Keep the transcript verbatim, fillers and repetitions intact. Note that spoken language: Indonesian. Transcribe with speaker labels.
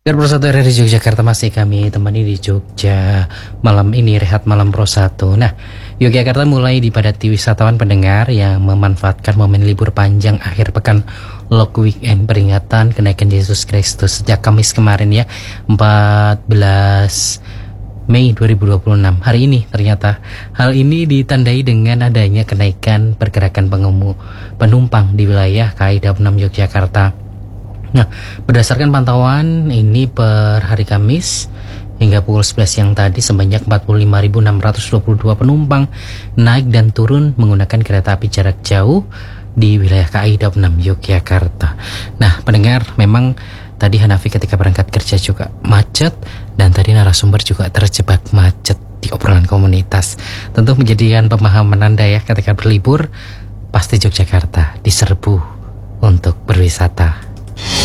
Speaker 1: Biar Pro satu dari Yogyakarta masih kami temani di Jogja malam ini rehat malam Pro satu. Nah, Yogyakarta mulai dipadati wisatawan pendengar yang memanfaatkan momen libur panjang akhir pekan long weekend peringatan kenaikan Yesus Kristus sejak Kamis kemarin ya, empat belas Mei dua ribu dua puluh enam. Hari ini ternyata hal ini ditandai dengan adanya kenaikan pergerakan pengemu penumpang di wilayah K I Daup enam Yogyakarta. Nah, berdasarkan pantauan ini per hari Kamis hingga pukul sebelas siang tadi sebanyak empat puluh lima ribu enam ratus dua puluh dua penumpang naik dan turun menggunakan kereta api jarak jauh di wilayah K I Daup enam Yogyakarta. Nah, pendengar, memang tadi Hanafi ketika berangkat kerja juga macet dan tadi narasumber juga terjebak macet di obrolan komunitas. Tentu menjadikan pemahaman Anda ya, ketika berlibur pasti Yogyakarta diserbu untuk berwisata.